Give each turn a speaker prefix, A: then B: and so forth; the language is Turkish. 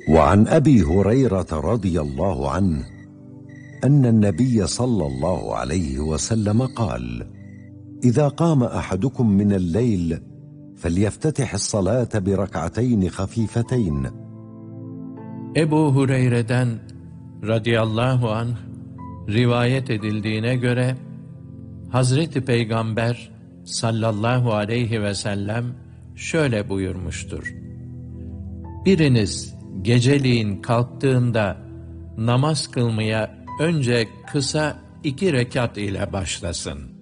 A: وعن أبي هريرة رضي الله عنه أن النبي صلى الله عليه وسلم قال: إذا قام أحدكم من الليل فليفتتح الصلاة بركعتين خفيفتين.
B: Ebu Hureyre'den radıyallahu anh rivayet edildiğine göre Hazreti Peygamber sallallahu aleyhi ve sellem şöyle buyurmuştur: Biriniz geceliğin kalktığında namaz kılmaya önce kısa 2 rekat ile başlasın.